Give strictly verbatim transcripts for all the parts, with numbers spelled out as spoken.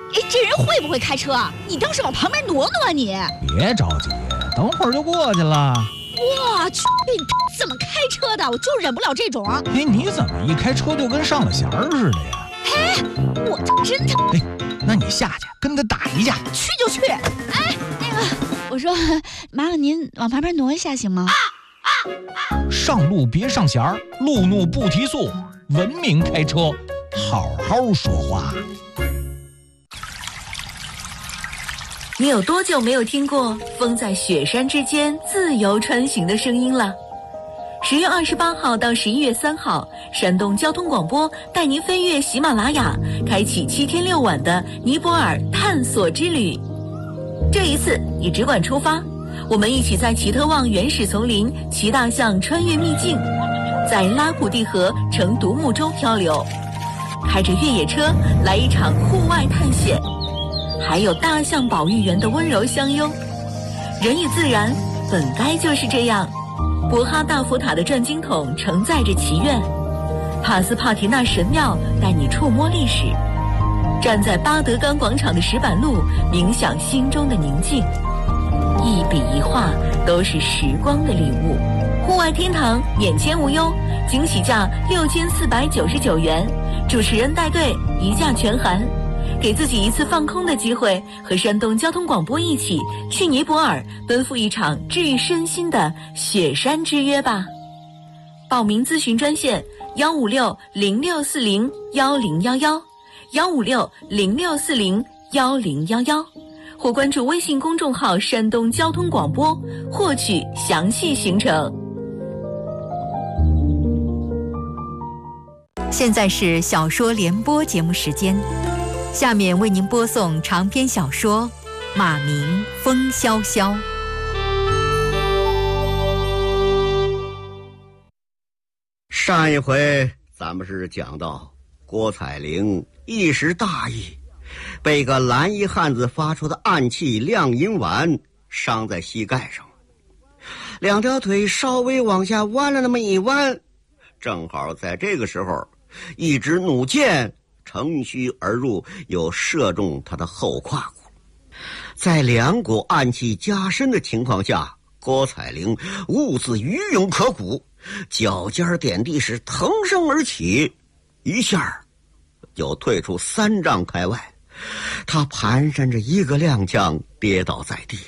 哎，这人会不会开车啊？你倒是往旁边挪挪啊你！ 别着急，等会儿就过去了。 我去，你怎么开车的？我就忍不了这种。 哎，你怎么一开车就跟上了弦儿似的呀？ 哎，我真的。 哎，那你下去跟他打一架。 去就去。哎，那个，我说，麻烦您往旁边挪一下行吗？啊啊啊、上路别上弦儿，路怒不提速，文明开车，好好说话。 你有多久没有听过风在雪山之间自由穿行的声音了？十月二十八号到十一月三号，山东交通广播带您飞越喜马拉雅，开启七天六晚的尼泊尔探索之旅。这一次你只管出发，我们一起在奇特旺原始丛林骑大象穿越秘境，在拉普蒂河乘独木舟漂流，开着越野车来一场户外探险。还有大象保育员的温柔相拥，人与自然本该就是这样。博哈大佛塔的转经筒承载着祈愿，帕斯帕提纳神庙带你触摸历史，站在巴德冈广场的石板路冥想心中的宁静，一笔一画都是时光的礼物。户外天堂免签无忧，惊喜价六千四百九十九元，主持人带队，一价全含。给自己一次放空的机会，和山东交通广播一起去尼泊尔奔赴一场治愈身心的雪山之约吧。报名咨询专线幺五六零六四零幺零幺幺，幺五六零六四零幺零幺幺，或关注微信公众号山东交通广播，获取详细行程。 现在是小说联播节目时间。下面为您播送长篇小说《马鸣风萧萧》。 上一回咱们是讲到郭采玲一时大意，被个蓝衣汉子发出的暗器亮银丸伤在膝盖上，两条腿稍微往下弯了那么一弯，正好在这个时候，一支弩箭乘虚而入，又射中他的后胯骨。在两股暗器加深的情况下，郭采玲兀自余勇可鼓，脚尖点地时腾身而起，一下就退出三丈开外。他蹒跚着一个踉跄跌倒在地。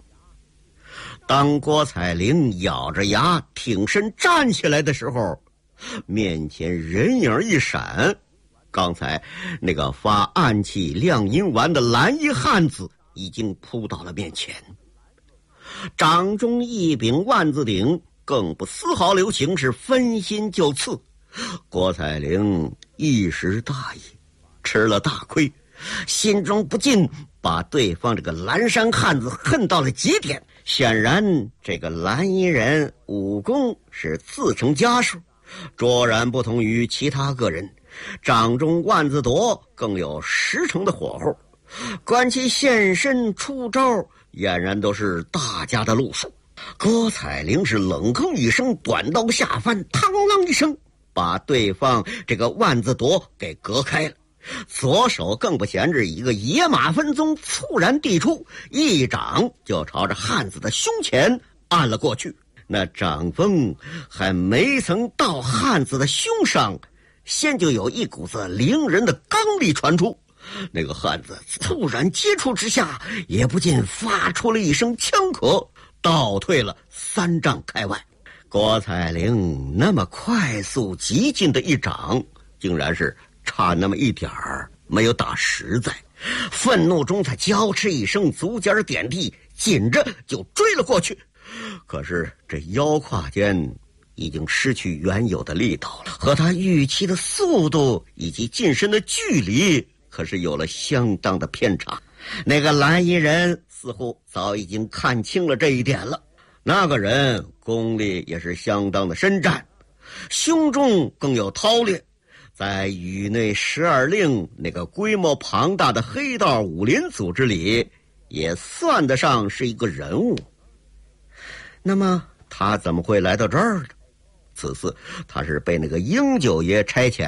当郭采玲咬着牙挺身站起来的时候，面前人影一闪，刚才那个发暗器亮银丸的蓝衣汉子已经扑到了面前，掌中一柄万字鼎，更不丝毫留情，是分心就刺。郭采玲一时大意，吃了大亏，心中不禁把对方这个蓝衫汉子恨到了极点。显然这个蓝衣人武功是自成家数，卓然不同于其他个人，掌中万字铎更有十成的火候，观其现身出招，俨然都是大家的路数。郭采玲是冷哼一声，短刀下翻，嘡啷一声把对方这个万字铎给隔开了，左手更不闲着，一个野马分鬃猝然递出，一掌就朝着汉子的胸前按了过去。那掌风还没曾到汉子的胸上，先就有一股子凌人的刚力传出，那个汉子猝然接触之下，也不禁发出了一声枪咳，倒退了三丈开外。郭采玲那么快速急进的一掌，竟然是差那么一点儿没有打实在。愤怒中他娇嗤一声，足尖点地，紧着就追了过去。可是这腰胯间已经失去原有的力道了，和他预期的速度以及近身的距离可是有了相当的偏差。那个蓝衣人似乎早已经看清了这一点了，那个人功力也是相当的深湛，胸中更有韬略，在宇内十二令那个规模庞大的黑道武林组织里，也算得上是一个人物。那么他怎么会来到这儿呢？此次他是被那个英九爷差遣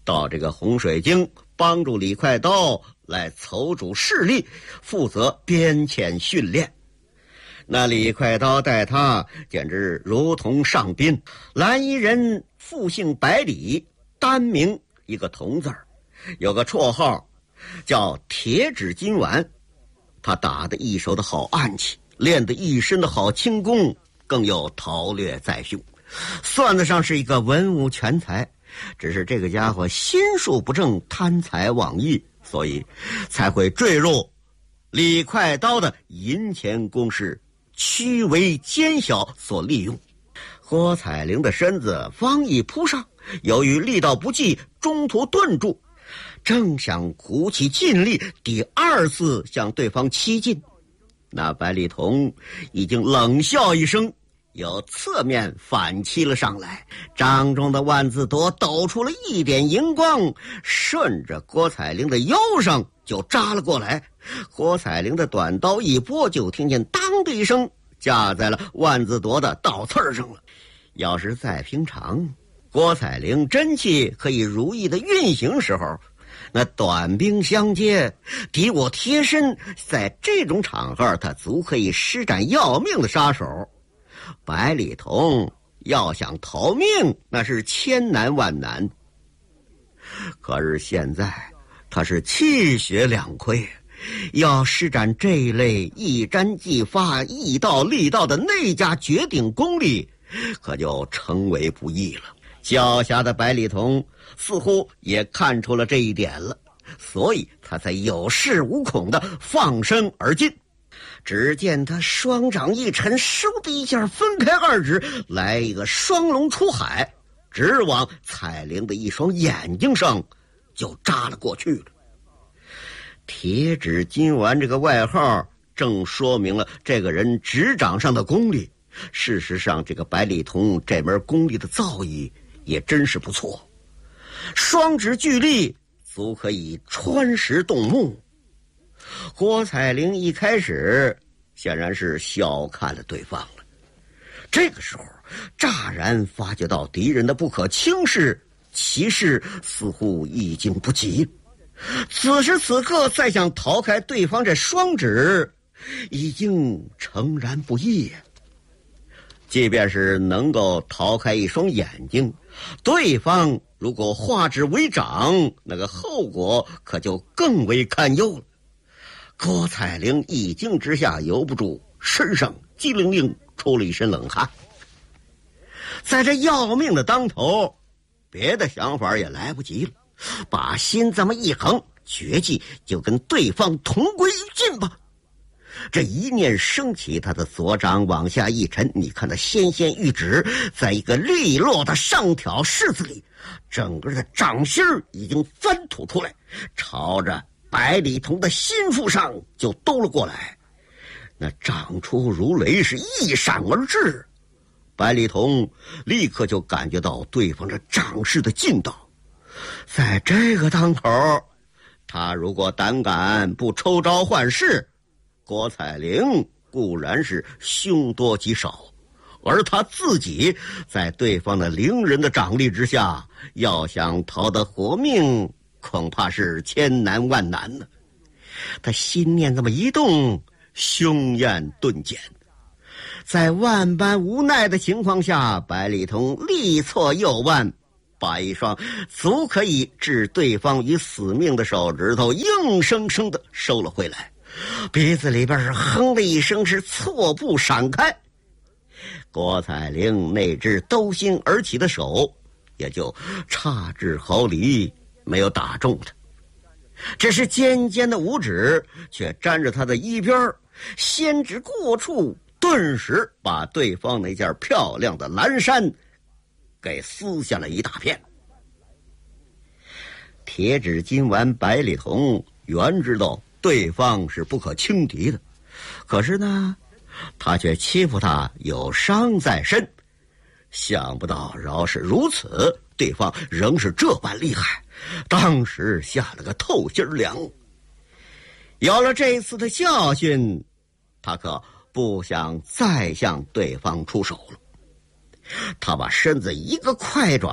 到这个洪水京帮助李快刀来筹组势力，负责编遣训练。那李快刀待他简直如同上宾。蓝衣人复姓百里，单名一个童字儿，有个绰号叫铁指金丸。他打得一手的好暗器，练得一身的好轻功，更有韬略在胸，算得上是一个文武全才。只是这个家伙心术不正，贪财妄义，所以才会坠入李快刀的银钱攻势，屈为奸小所利用。郭采灵的身子方一扑上，由于力道不济，中途顿住，正想鼓起劲力第二次向对方欺进，那白丽彤已经冷笑一声，由侧面反击了上来。掌中的万字铎抖出了一点银光，顺着郭采灵的腰上就扎了过来。郭采灵的短刀一拨，就听见当的一声，架在了万字铎的倒刺上了。要是在平常，郭采灵真气可以如意的运行时候，那短兵相接，敌我贴身，在这种场合他足可以施展要命的杀手。白丽彤要想逃命，那是千难万难。可是现在他是气血两亏，要施展这一类一沾即发、一道力道的内家绝顶功力，可就成为不易了。狡黠的白丽彤似乎也看出了这一点了，所以他才有恃无恐地放身而进。只见他双掌一沉，嗖的一下分开二指，来一个双龙出海，直往彩玲的一双眼睛上就扎了过去了。铁指金丸这个外号正说明了这个人指掌上的功力。事实上，这个白丽彤这门功力的造诣也真是不错，双指巨力，足可以穿石动木。郭采灵一开始显然是小看了对方了，这个时候乍然发觉到敌人的不可轻视，其势似乎已经不及。此时此刻再想逃开对方这双指，已经诚然不易。即便是能够逃开一双眼睛，对方如果化指为掌，那个后果可就更为堪忧了。郭采灵一惊之下由不住身上激灵灵出了一身冷汗。在这要命的当头，别的想法也来不及了，把心这么一横，绝技就跟对方同归于尽吧。这一念升起，他的左掌往下一沉，你看他纤纤玉指在一个利落的上挑式子里，整个的掌心已经翻吐出来，朝着白丽彤的心腹上就兜了过来。那掌出如雷，是一闪而至。白丽彤立刻就感觉到对方这掌势的劲道，在这个当口，他如果胆敢不抽招换式，郭采灵固然是凶多吉少，而他自己在对方的凌人的掌力之下，要想逃得活命，恐怕是千难万难呢。他心念这么一动，凶焰顿减。在万般无奈的情况下，白丽彤力挫右腕，把一双足可以置对方于死命的手指头硬生生地收了回来，鼻子里边是哼的一声，是错步闪开。郭采灵那只兜心而起的手也就差至毫厘没有打中他，只是尖尖的五指却沾着他的衣边，先指过处，顿时把对方那件漂亮的蓝衫给撕下了一大片。铁指金丸白丽彤原知道对方是不可轻敌的，可是呢，他却欺负他有伤在身。想不到饶是如此，对方仍是这般厉害，当时下了个透心凉。有了这次的教训，他可不想再向对方出手了。他把身子一个快转，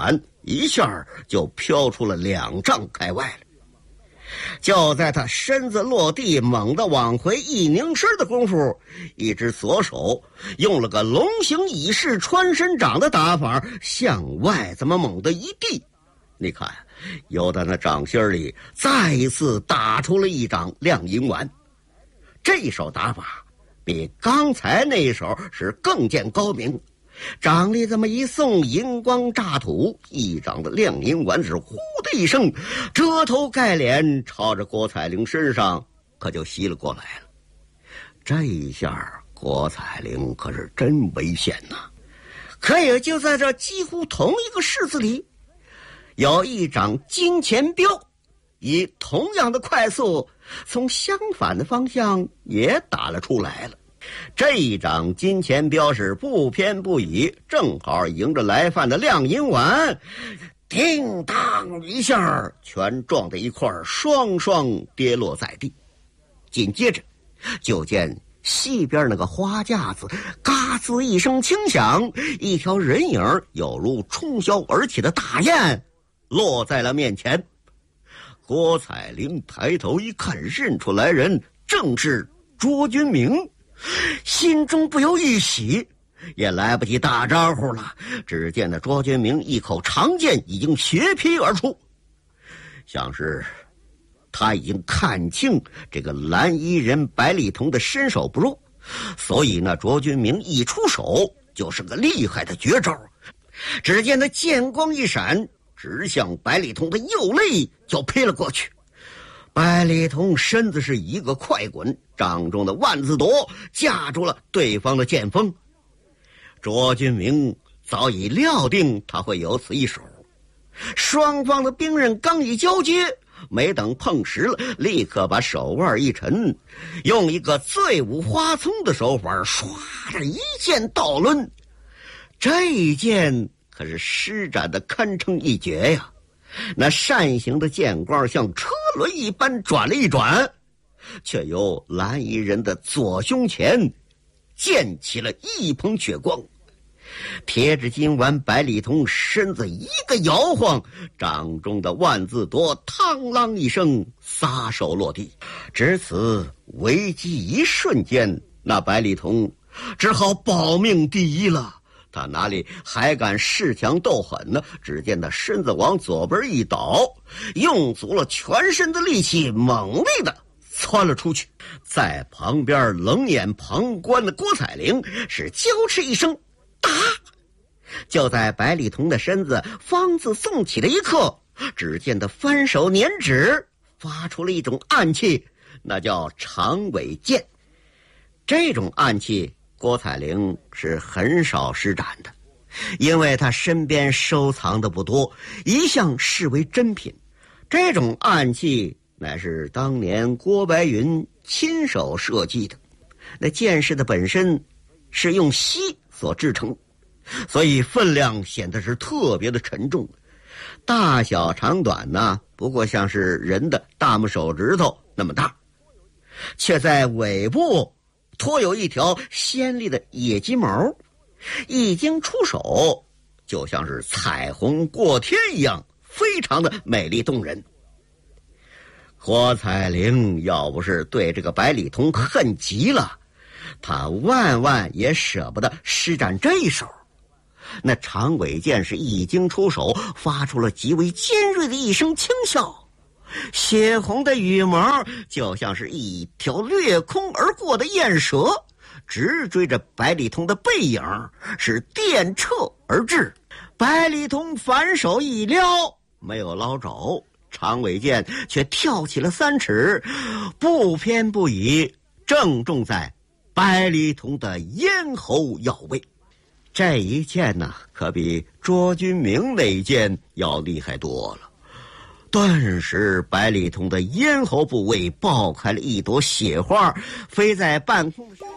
一下就飘出了两丈开外了。就在他身子落地猛地往回一拧身的功夫，一只左手用了个龙形倚式穿身掌的打法向外这么猛地一递，你看由他那掌心里再一次打出了一掌亮银丸。这手打法比刚才那一手是更见高明，掌力这么一送，银光炸土，一掌的亮银丸是呼的一声，遮头盖脸朝着郭采玲身上可就袭了过来了。这一下郭采玲可是真危险呐！可也就在这几乎同一个式子里，有一掌金钱镖以同样的快速从相反的方向也打了出来了。这一掌金钱镖是不偏不倚，正好迎着来犯的亮银丸，叮当一下全撞在一块，双双跌落在地。紧接着就见西边那个花架子嘎吱一声轻响，一条人影有如冲霄而起的大雁落在了面前。郭采玲抬头一看，认出来人正是卓君明，心中不由一喜，也来不及打招呼了。只见那卓君明一口长剑已经斜劈而出，像是他已经看清这个蓝衣人白丽彤的身手不弱，所以那卓君明一出手就是个厉害的绝招。只见那剑光一闪，直向白丽彤的右肋就劈了过去。白丽彤身子是一个快滚，掌中的万字夺架住了对方的剑锋。卓君明早已料定他会有此一手，双方的兵刃刚一交接，没等碰实了，立刻把手腕一沉，用一个醉舞花丛的手法唰的一剑倒抡。这一剑可是施展的堪称一绝呀！那扇形的剑光像车轮一般转了一转，却由蓝衣人的左胸前溅起了一捧血光。贴着金丸白丽彤身子一个摇晃，掌中的万字夺嘡啷一声撒手落地。只此危机一瞬间，那白丽彤只好保命第一了。他哪里还敢恃强斗狠呢？只见他身子往左边一倒，用足了全身的力气，猛力的窜了出去。在旁边冷眼旁观的郭采玲是娇斥一声打。就在白丽彤的身子方自送起的一刻，只见他翻手捻指，发出了一种暗器，那叫长尾剑。这种暗器郭采玲是很少施展的，因为他身边收藏的不多，一向视为珍品。这种暗器乃是当年郭白云亲手设计的，那剑士的本身是用锡所制成，所以分量显得是特别的沉重。大小长短呢，不过像是人的大拇手指头那么大，却在尾部托有一条鲜丽的野鸡毛，一经出手就像是彩虹过天一样，非常的美丽动人。郭采玲要不是对这个白丽彤恨极了，他万万也舍不得施展这一手。那长尾剑是一经出手，发出了极为尖锐的一声轻笑，血红的羽毛就像是一条掠空而过的燕蛇，直追着白丽彤的背影是电掣而至。白丽彤反手一撩，没有捞着，长尾剑却跳起了三尺，不偏不倚，正中在白丽彤的咽喉要位。这一剑呢，可比卓君明那一剑要厉害多了。顿时白丽彤的咽喉部位爆开了一朵血花，飞在半空的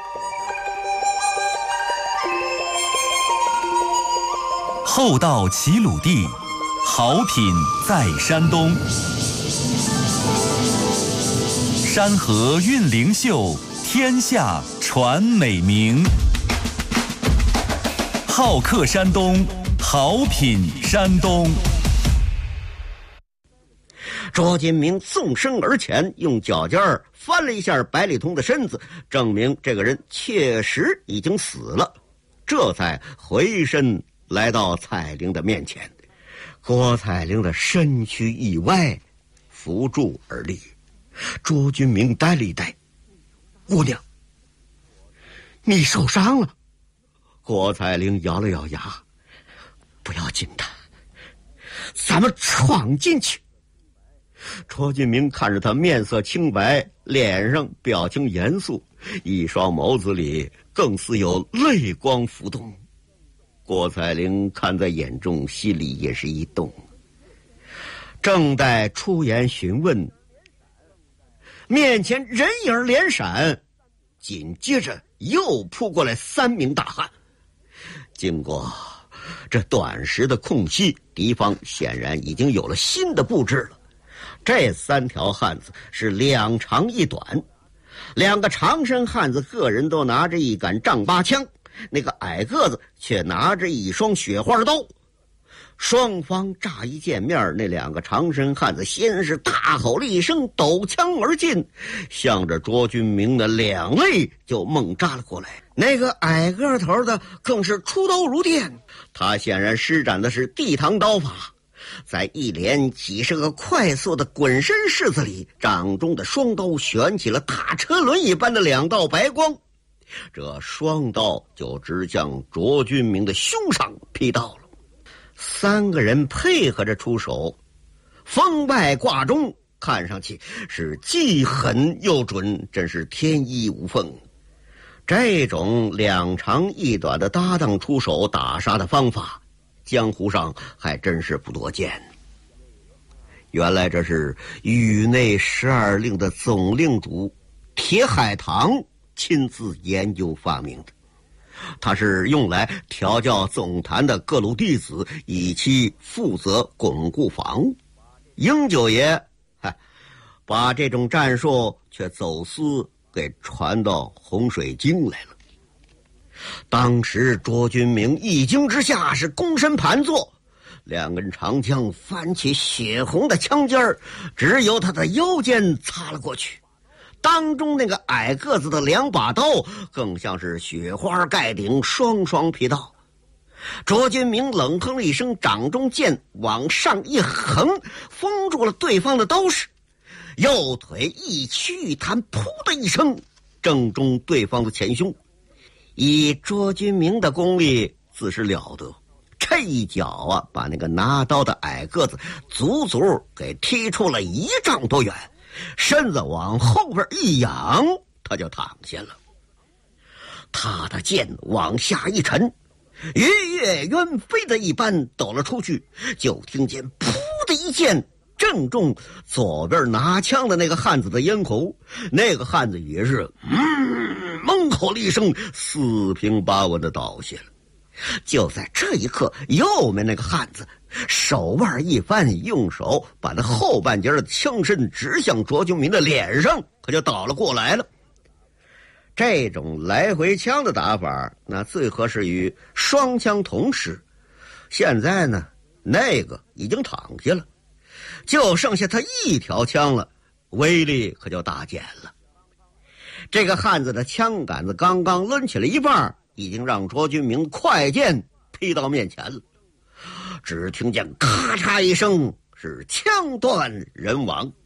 厚道齐鲁地，好品在山东。山河韵灵秀，天下传美名。好客山东， 好品山东。 卓金明纵身而前，用脚尖儿翻了一下白里通的身子，证明这个人确实已经死了，这才回身来到彩玲的面前。郭彩玲的身躯一歪，扶住而立。卓君明呆了一呆：“姑娘，你受伤了？”郭彩玲咬了咬牙：“不要紧的，咱们闯进去。”卓君明看着他面色清白，脸上表情严肃，一双眸子里更似有泪光浮动。郭彩玲看在眼中，心里也是一动。正待出言询问，面前人影连闪，紧接着又扑过来三名大汉。经过这短时的空隙，敌方显然已经有了新的布置了。这三条汉子是两长一短，两个长身汉子个人都拿着一杆丈八枪，那个矮个子却拿着一双雪花刀。双方乍一见面，那两个长身汉子先是大吼了一声，抖枪而进，向着卓君明的两肋就猛扎了过来。那个矮个头的更是出刀如电，他显然施展的是地堂刀法，在一连几十个快速的滚身式子里，掌中的双刀旋起了大车轮一般的两道白光，这双刀就直向卓君明的胸上劈到了。三个人配合着出手，锋外挂中，看上去是既狠又准，真是天衣无缝。这种两长一短的搭档出手打杀的方法，江湖上还真是不多见。原来这是宇内十二令的总令主铁海棠亲自研究发明的，它是用来调教总坛的各路弟子，以期负责巩固防务。英九爷嗨，把这种战术却走私给传到洪水京来了。当时卓君明一惊之下是躬身盘坐，两根长枪翻起血红的枪尖儿，只由他的腰间擦了过去。当中那个矮个子的两把刀更像是雪花盖顶，双双劈到。卓君明冷哼了一声，掌中剑往上一横，封住了对方的刀势，右腿一屈一弹，噗的一声正中对方的前胸。以卓君明的功力自是了得，这一脚啊，把那个拿刀的矮个子足足给踢出了一丈多远，身子往后边一仰，他就躺下了。他的剑往下一沉，鱼跃鸢飞的一般抖了出去，就听见噗的一剑正中左边拿枪的那个汉子的咽喉，那个汉子也是嗯猛吼了一声，四平八稳的倒下了。就在这一刻，右面那个汉子手腕一翻，用手把那后半截的枪身直向卓君明的脸上，可就倒了过来了。这种来回枪的打法，那最合适于双枪同时。现在呢，那个已经躺下了，就剩下他一条枪了，威力可就大减了。这个汉子的枪杆子刚刚抡起来一半，已经让卓君明快剑劈到面前了。只听见咔嚓一声，是枪断人亡。